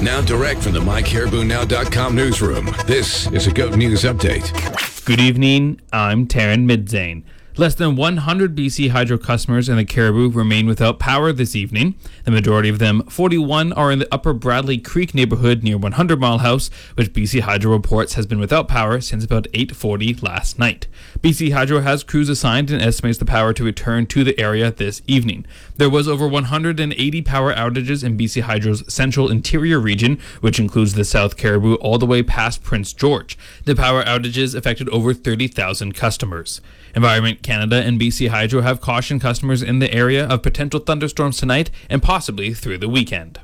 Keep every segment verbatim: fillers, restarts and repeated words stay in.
Now direct from the my caribou now dot com newsroom, this is a GOAT News Update. Good evening, I'm Taryn Midzane. Less than one hundred B C Hydro customers in the Caribou remain without power this evening. The majority of them, forty-one, are in the Upper Bradley Creek neighborhood near one hundred Mile House, which B C Hydro reports has been without power since about eight forty last night. B C Hydro has crews assigned and estimates the power to return to the area this evening. There was over one hundred eighty power outages in B C Hydro's central interior region, which includes the South Caribou all the way past Prince George. The power outages affected over thirty thousand customers. Environment Canada and B C Hydro have cautioned customers in the area of potential thunderstorms tonight and possibly through the weekend.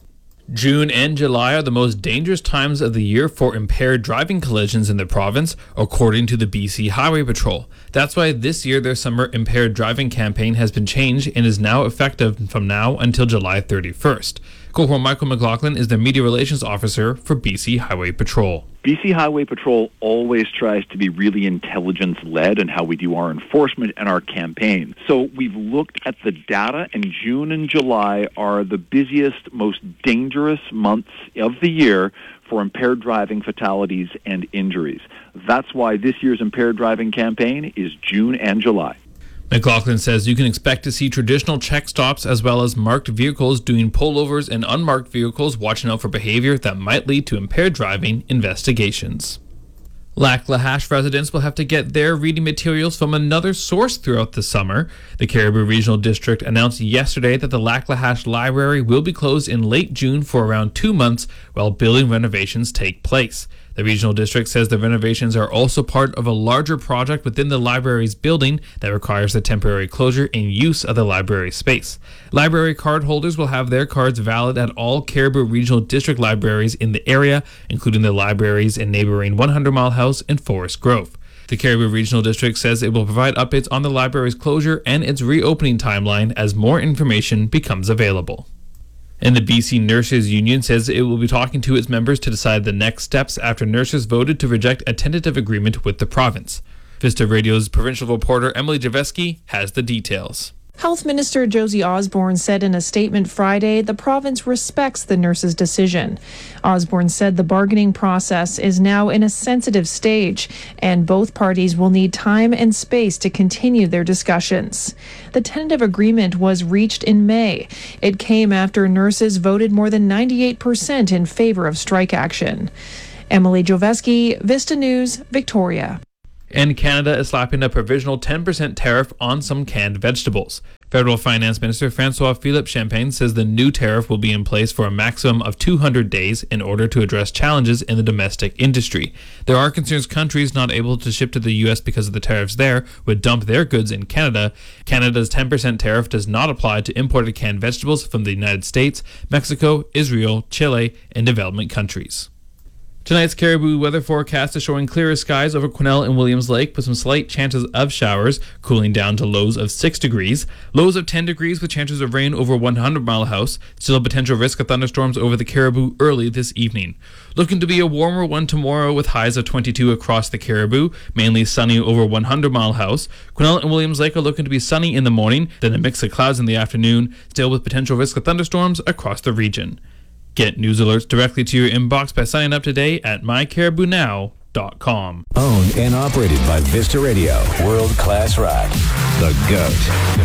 June and July are the most dangerous times of the year for impaired driving collisions in the province, according to the B C Highway Patrol. That's why this year their summer impaired driving campaign has been changed and is now effective from now until July thirty-first. Cohort Michael McLaughlin is the Media Relations Officer for B C Highway Patrol. B C Highway Patrol always tries to be really intelligence-led in how we do our enforcement and our campaign. So we've looked at the data, and June and July are the busiest, most dangerous months of the year for impaired driving fatalities and injuries. That's why this year's impaired driving campaign is June and July. McLaughlin says you can expect to see traditional check stops as well as marked vehicles doing pullovers and unmarked vehicles watching out for behavior that might lead to impaired driving investigations. Lac-La-Hache residents will have to get their reading materials from another source throughout the summer. The Caribou Regional District announced yesterday that the Lac-La-Hache Library will be closed in late June for around two months while building renovations take place. The Regional District says the renovations are also part of a larger project within the library's building that requires the temporary closure and use of the library space. Library card holders will have their cards valid at all Caribou Regional District libraries in the area, including the libraries in neighboring one hundred Mile House and Forest Grove. The Caribou Regional District says it will provide updates on the library's closure and its reopening timeline as more information becomes available. And the B C Nurses Union says it will be talking to its members to decide the next steps after nurses voted to reject a tentative agreement with the province. Vista Radio's provincial reporter Emily Javeski has the details. Health Minister Josie Osborne said in a statement Friday the province respects the nurses' decision. Osborne said the bargaining process is now in a sensitive stage and both parties will need time and space to continue their discussions. The tentative agreement was reached in May. It came after nurses voted more than ninety-eight percent in favor of strike action. Emily Javeski, Vista News, Victoria. And Canada is slapping a provisional ten percent tariff on some canned vegetables. Federal Finance Minister François-Philippe Champagne says the new tariff will be in place for a maximum of two hundred days in order to address challenges in the domestic industry. There are concerns countries not able to ship to the U S because of the tariffs there would dump their goods in Canada. Canada's ten percent tariff does not apply to imported canned vegetables from the United States, Mexico, Israel, Chile, and development countries. Tonight's Caribou weather forecast is showing clearer skies over Quesnel and Williams Lake with some slight chances of showers, cooling down to lows of six degrees. Lows of ten degrees with chances of rain over one hundred Mile House. Still a potential risk of thunderstorms over the Caribou early this evening. Looking to be a warmer one tomorrow with highs of twenty-two across the Caribou, mainly sunny over one hundred Mile House. Quesnel and Williams Lake are looking to be sunny in the morning, then a mix of clouds in the afternoon, still with potential risk of thunderstorms across the region. Get news alerts directly to your inbox by signing up today at my caribou now dot com. Owned and operated by Vista Radio. World-class rock. The GOAT.